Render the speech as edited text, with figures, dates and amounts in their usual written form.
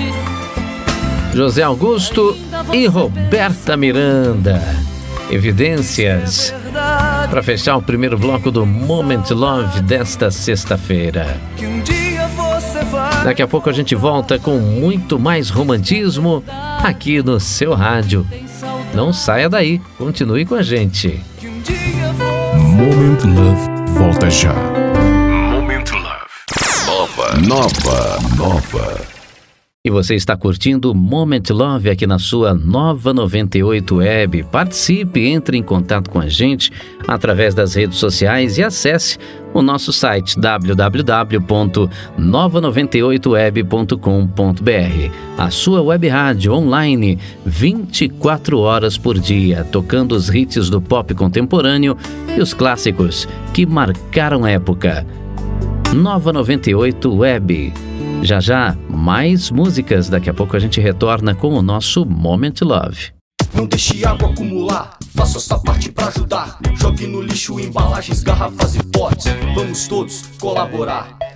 José Augusto e Roberta Miranda. Evidências. Para fechar o primeiro bloco do Moment Love desta sexta-feira. Daqui a pouco a gente volta com muito mais romantismo aqui no seu rádio. Não saia daí, continue com a gente. Moment Love volta já. Moment Love. Nova. E você está curtindo Moment Love aqui na sua Nova 98 Web. Participe, entre em contato com a gente através das redes sociais e acesse o nosso site www.nova98web.com.br. A sua web rádio online 24 horas por dia, tocando os hits do pop contemporâneo e os clássicos que marcaram a época. Nova 98 Web. Já, mais músicas. Daqui a pouco a gente retorna com o nosso Moment Love. Não deixe água acumular, faça sua parte pra ajudar. Jogue no lixo embalagens, garrafas e potes. Vamos todos colaborar.